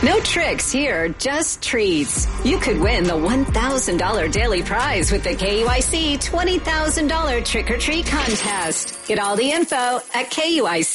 No tricks here, just treats. You could win the $1,000 daily prize with the KUIC $20,000 trick or treat contest. Get all the info at KUIC.